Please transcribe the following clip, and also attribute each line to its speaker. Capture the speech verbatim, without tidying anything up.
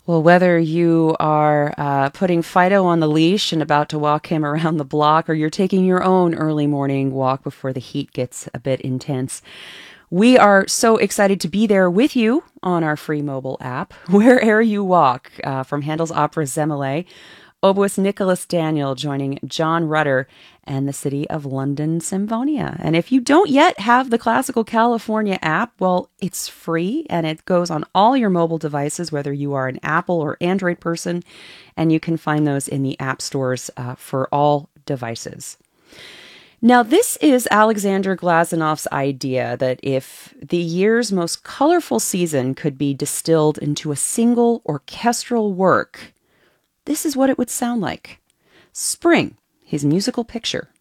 Speaker 1: Well, whether you are uh, putting Fido on the leash and about to walk him around the block, or you're taking your own early morning walk before the heat gets a bit intense, we are so excited to be there with you on our free mobile app, wherever you walk, uh, from Handel's opera Semele, oboist Nicholas Daniel joining John Rutter and the City of London Symphonia. And if you don't yet have the Classical California app, well, it's free and it goes on all your mobile devices, whether you are an Apple or Android person, and you can find those in the app stores uh, for all devices. Now, this is Alexander Glazanov's idea that if the year's most colorful season could be distilled into a single orchestral work, this is what it would sound like. Spring, his musical picture.